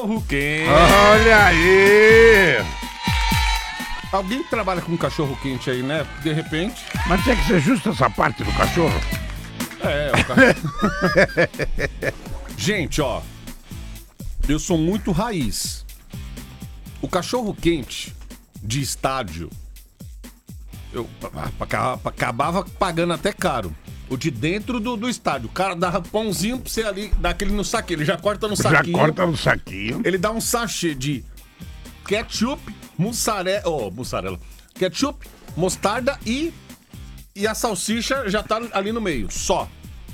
cachorro quente. Olha aí! Alguém trabalha com cachorro quente aí, né? De repente. Mas tinha que ser justo essa parte do cachorro. O cachorro. Gente, ó. Eu sou muito raiz. O cachorro quente de estádio, eu acabava pagando até caro. O de dentro do estádio. O cara dava pãozinho pra você ali, dá aquele no saquinho. Ele já corta no saquinho. Já corta no saquinho. Ele dá um sachê de ketchup, mussarela. Ketchup, mostarda e a salsicha já tá ali no meio. Só.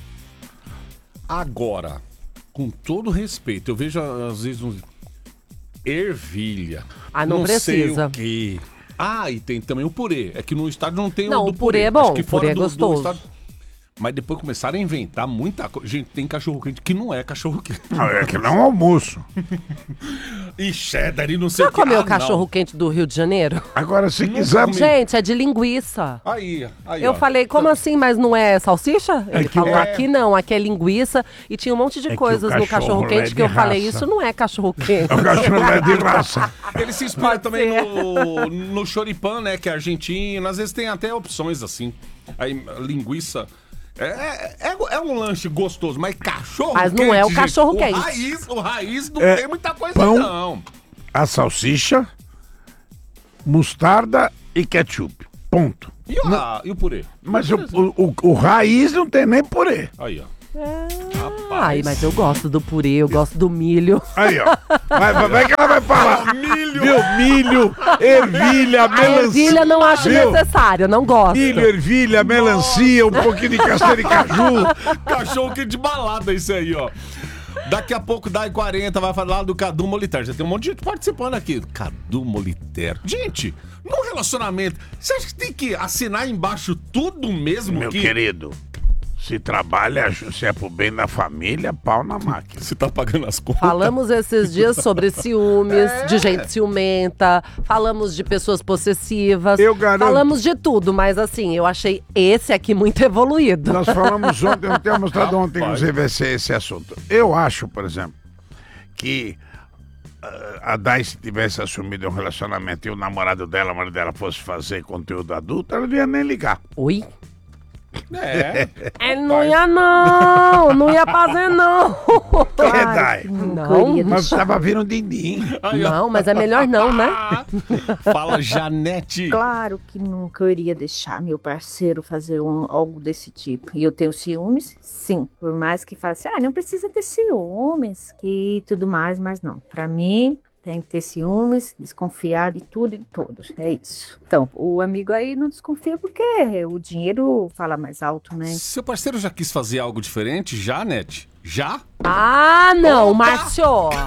Agora, com todo respeito, eu vejo às vezes ervilha. Ah, não precisa. Sei o quê. Ah, e tem também o purê. É que no estádio não tem não, o do purê. Não, o purê é bom, Acho que o purê é gostoso. Mas depois começaram a inventar muita coisa. Gente, tem cachorro quente que não é cachorro quente. Não, é que não é um almoço. E cheddar e não sei o que. Já comeu o cachorro quente do Rio de Janeiro? Agora, se quiser... Gente, é de linguiça. Aí eu ó. falei, como assim, mas não é salsicha? Ele falou, aqui não, aqui é linguiça. E tinha um monte de coisas no cachorro quente que eu falei, isso não é cachorro quente. O cachorro é de raça. Ele se inspira também no choripan, né, que é argentino. Às vezes tem até opções assim. Aí, linguiça... É um lanche gostoso, mas cachorro quente... Mas não quente, é o cachorro quente. O raiz não tem muita coisa, pão, não. A salsicha, mostarda e ketchup. Ponto. E o purê? Mas o raiz não tem nem purê. Aí, ó. Ai, mas eu gosto do purê, eu gosto do milho. Aí, ó. Vai que ela vai falar. Milho. Viu? Milho, ervilha, melancia. Ervilha não acho necessário, não gosto. Milho, ervilha, melancia, um pouquinho de castanha e caju. Cachorro que de balada isso aí, ó. Daqui a pouco, 10h40, vai falar do Cadu Moliter. Já tem um monte de gente participando aqui. Cadu Moliter. Gente, num relacionamento, você acha que tem que assinar embaixo tudo mesmo? Meu querido, se trabalha, se é pro bem da família, pau na máquina. Você tá pagando as contas. Falamos esses dias sobre ciúmes, de gente ciumenta, falamos de pessoas possessivas, falamos de tudo, mas assim, eu achei esse aqui muito evoluído. Nós falamos ontem, eu tenho mostrado ontem, inclusive, esse assunto. Eu acho, por exemplo, que a Dai, se tivesse assumido um relacionamento e o namorado dela, a mulher dela, fosse fazer conteúdo adulto, ela não ia nem ligar. Oi? Não ia fazer não. Dai? Não, mas tava vindo um din-din. Não, mas é melhor não, né? Fala, Janete. Claro que nunca eu iria deixar meu parceiro fazer algo desse tipo. E eu tenho ciúmes? Sim. Por mais que fale assim, não precisa ter ciúmes e tudo mais, mas não. Pra mim... tem que ter ciúmes, desconfiar de tudo e de todos. É isso. Então, o amigo aí não desconfia porque o dinheiro fala mais alto, né? Seu parceiro já quis fazer algo diferente? Já, Nete? Já? Ah, não, Márcio.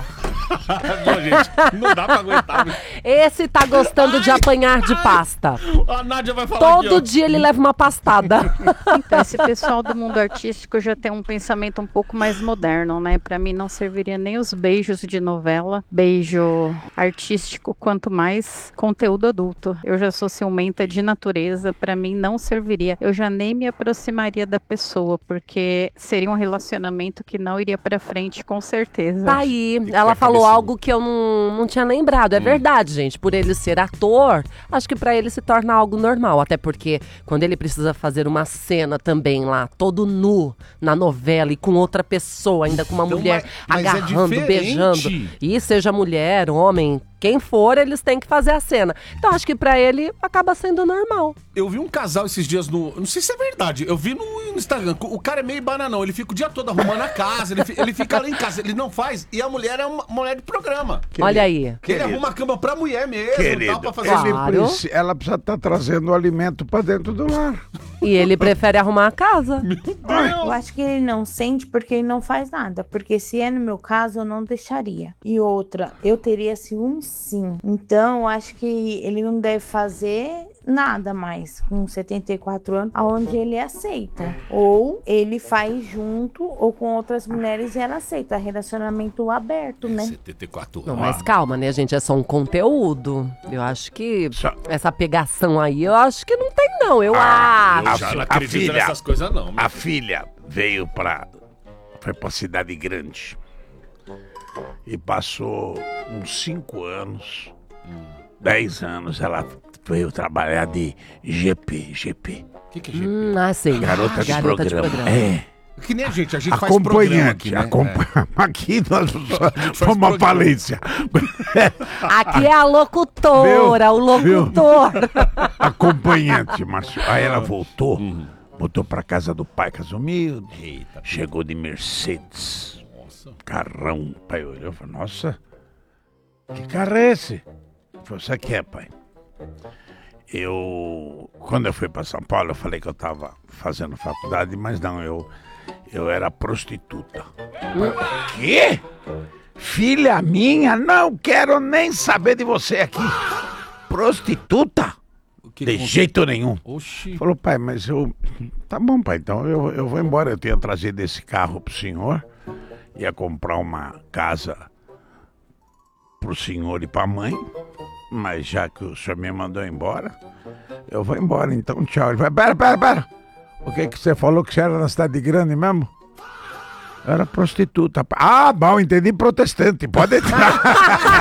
Não, gente, não dá pra aguentar. Esse tá gostando de apanhar de pasta. A Nádia vai falar todo dia ele leva uma pastada. Então, esse pessoal do mundo artístico já tem um pensamento um pouco mais moderno, né? Pra mim não serviria nem os beijos de novela, beijo artístico, quanto mais conteúdo adulto. Eu já sou ciumenta de natureza, pra mim não serviria. Eu já nem me aproximaria da pessoa, porque seria um relacionamento que não iria pra frente, com certeza. Tá aí, ela falou algo que eu não tinha lembrado. É verdade, gente. Por ele ser ator, acho que pra ele se torna algo normal. Até porque quando ele precisa fazer uma cena também lá, todo nu, na novela e com outra pessoa, ainda com uma mulher agarrando, beijando. E seja mulher, homem, quem for, eles têm que fazer a cena. Então acho que pra ele acaba sendo normal. Eu vi um casal esses dias não sei se é verdade, eu vi no Instagram, o cara é meio bananão, ele fica o dia todo arrumando a casa, ele fica lá em casa, ele não faz, e a mulher é uma mulher de programa. Olha aí. Ele arruma a cama pra mulher mesmo, tal, pra fazer ela precisa estar trazendo o alimento pra dentro do lar. E ele prefere arrumar a casa. Meu Deus. Eu acho que ele não sente porque ele não faz nada. Porque se é no meu caso, eu não deixaria. E outra, eu teria ciúmes sim. Então, eu acho que ele não deve fazer nada mais com 74 anos, aonde ele aceita. Ou ele faz junto ou com outras mulheres e ela aceita. Relacionamento aberto, né? 74 anos. Não, mas calma, né, gente? É só um conteúdo. Eu acho que essa pegação aí, eu acho que não tem, não. Eu acho. Eu já não acredito nessas coisas, não. A filha foi pra cidade grande. E passou uns 5 anos, 10 anos, ela veio trabalhar de GP. O que é GP? Sim. Garota de programa. É. Que nem a gente faz programa aqui, né? Aqui nós somos uma falência. Aqui é a locutora, o locutor. Acompanhante, Márcio. Aí ela voltou pra casa do pai, casa humilde. Chegou de Mercedes. Nossa. Carrão. O pai olhou e falou, nossa, que carro é esse? Ele falou, sabe o que é, pai? Quando eu fui para São Paulo, eu falei que eu estava fazendo faculdade, mas não, eu era prostituta. O quê? Filha minha, não quero nem saber de você aqui. Prostituta? De jeito nenhum. Oxi. Falou, pai, mas tá bom, pai, então eu vou embora. Eu tinha trazido esse carro pro senhor, ia comprar uma casa pro senhor e pra mãe, mas já que o senhor me mandou embora, eu vou embora, então tchau. Ele vai, pera. O que você falou que você era na cidade grande mesmo? Era prostituta. Ah, bom, entendi, protestante, pode entrar.